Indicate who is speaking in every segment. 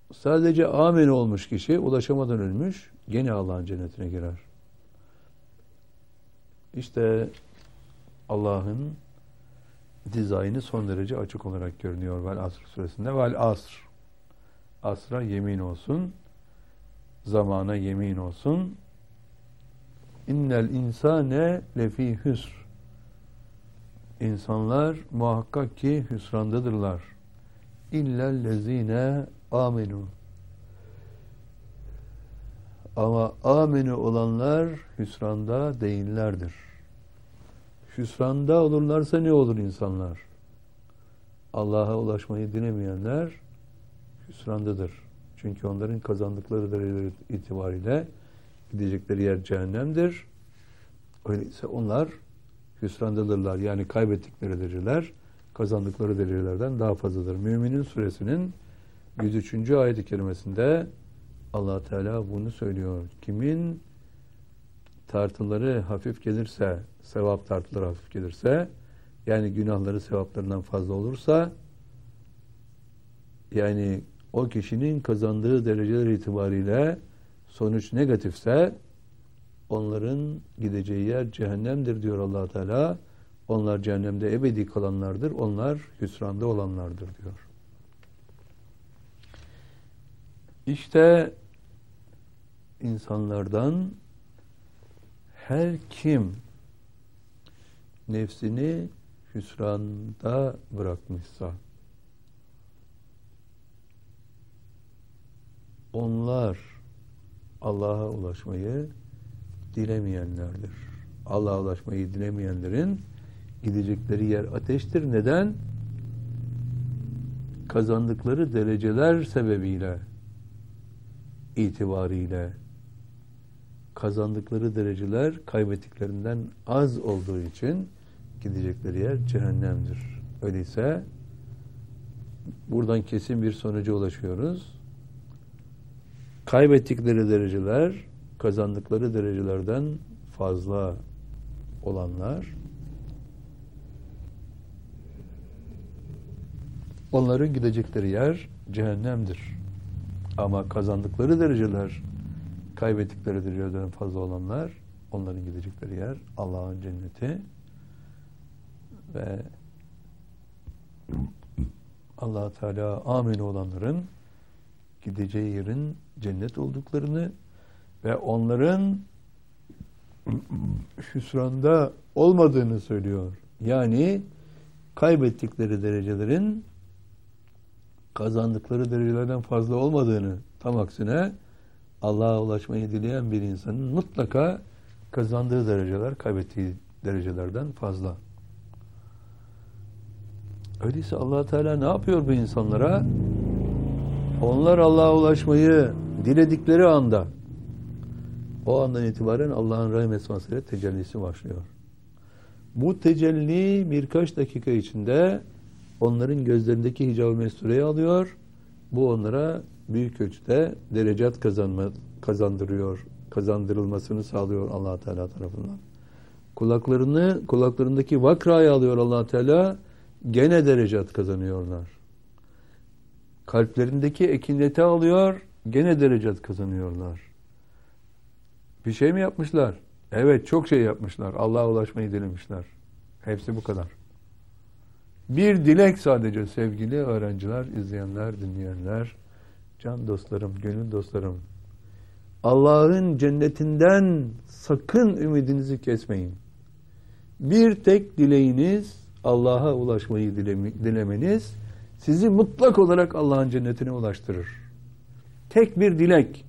Speaker 1: Sadece amin olmuş kişi ulaşamadan ölmüş, gene Allah'ın cennetine girer. İşte Allah'ın dizaynı son derece açık olarak görünüyor Vel Asr suresinde. Vel Asr. Asra yemin olsun. Zamana yemin olsun. İnnel insane lefî hüsr. İnsanlar muhakkak ki hüsrandadırlar. İllellezine amenu. Ama amenu olanlar hüsranda değillerdir. Hüsranda olurlarsa ne olur insanlar? Allah'a ulaşmayı dilemeyenler hüsrandadır. Çünkü onların kazandıkları dereceler itibariyle gidecekleri yer cehennemdir. Öyleyse onlar hüsrandadırlar. Yani kaybettikleri dereceler kazandıkları derecelerden daha fazladır. Müminin suresinin 103. ayet-i kerimesinde Allah Teala bunu söylüyor. Kimin tartıları hafif gelirse, sevap tartıları hafif gelirse, yani günahları sevaplarından fazla olursa, yani o kişinin kazandığı dereceler itibariyle sonuç negatifse, onların gideceği yer cehennemdir diyor Allah Teala. Onlar cehennemde ebedi kalanlardır. Onlar hüsranda olanlardır diyor. İşte insanlardan her kim nefsini hüsranda bırakmışsa onlar Allah'a ulaşmayı dilemeyenlerdir. Allah'a ulaşmayı dilemeyenlerin gidecekleri yer ateştir. Neden? Kazandıkları dereceler sebebiyle, itibariyle kazandıkları dereceler kaybettiklerinden az olduğu için gidecekleri yer cehennemdir. Öyleyse buradan kesin bir sonuca ulaşıyoruz. Kaybettikleri dereceler kazandıkları derecelerden fazla olanlar onların gidecekleri yer cehennemdir. Ama kazandıkları dereceler kaybettikleri derecelerden fazla olanlar onların gidecekleri yer Allah'ın cenneti ve Allah Teala amin olanların gideceği yerin cennet olduklarını ve onların hüsranda olmadığını söylüyor. Yani kaybettikleri derecelerin kazandıkları derecelerden fazla olmadığını, tam aksine Allah'a ulaşmayı dileyen bir insanın mutlaka kazandığı dereceler kaybettiği derecelerden fazla. Öyleyse Allah Teala ne yapıyor bu insanlara? Onlar Allah'a ulaşmayı diledikleri anda, o andan itibaren Allah'ın rahmet esmasıyla tecellisi başlıyor. Bu tecelli birkaç dakika içinde onların gözlerindeki hicab-ı mestureyi alıyor. Bu onlara büyük ölçüde derecat kazandırılmasını sağlıyor Allah Teala tarafından. Kulaklarındaki vakrayı alıyor Allah Teala, gene derecat kazanıyorlar. Kalplerindeki ekineti alıyor, gene derecat kazanıyorlar. Bir şey mi yapmışlar? Evet, çok şey yapmışlar. Allah'a ulaşmayı dilemişler. Hepsi bu kadar. Bir dilek sadece sevgili öğrenciler, izleyenler, dinleyenler, can dostlarım, gönül dostlarım. Allah'ın cennetinden sakın ümidinizi kesmeyin. Bir tek dileğiniz Allah'a ulaşmayı dilemeniz sizi mutlak olarak Allah'ın cennetine ulaştırır. Tek bir dilek.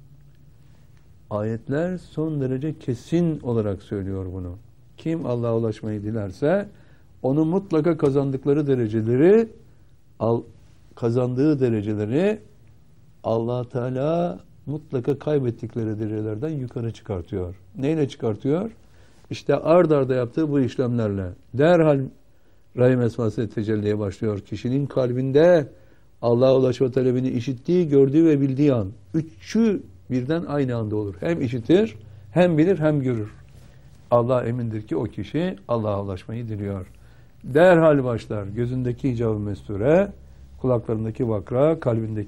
Speaker 1: Ayetler son derece kesin olarak söylüyor bunu. Kim Allah'a ulaşmayı dilerse onun mutlaka kazandığı dereceleri Allah Teala mutlaka kaybettikleri derecelerden yukarı çıkartıyor. Neyle çıkartıyor? İşte ard arda yaptığı bu işlemlerle. Derhal rahim esması tecelliye başlıyor. Kişinin kalbinde Allah'a ulaşma talebini işittiği, gördüğü ve bildiği an. Üçü birden aynı anda olur. Hem işitir, hem bilir, hem görür. Allah emindir ki o kişi Allah'a ulaşmayı diliyor. Derhal başlar gözündeki hicab-ı mesture, kulaklarındaki vakra, kalbindeki